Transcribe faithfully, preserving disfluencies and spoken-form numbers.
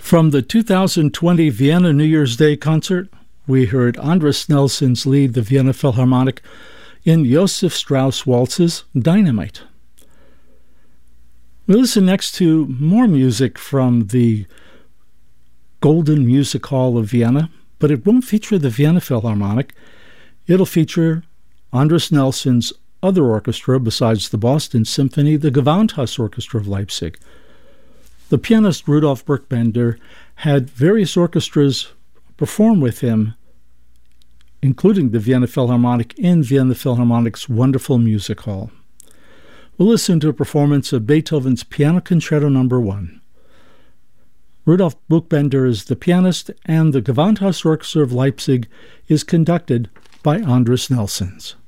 From the two thousand twenty Vienna New Year's Day concert, we heard Andris Nelsons lead the Vienna Philharmonic in Joseph Strauss Waltz's Dynamite. We listen next to more music from the Golden Music Hall of Vienna, but it won't feature the Vienna Philharmonic. It'll feature Andris Nelsons' other orchestra besides the Boston Symphony, the Gewandhaus Orchestra of Leipzig. The pianist Rudolf Burgbender had various orchestras perform with him, including the Vienna Philharmonic in Vienna Philharmonic's wonderful music hall. We'll listen to a performance of Beethoven's Piano Concerto Number One. Rudolf Buchbender is the pianist, and the Gewandhaus Orchestra of Leipzig is conducted by Andris Nelsons.